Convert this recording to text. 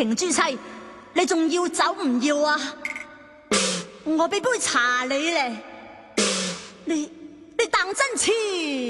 停住砌，你仲要走唔要啊？我俾杯茶你咧，你當真黐？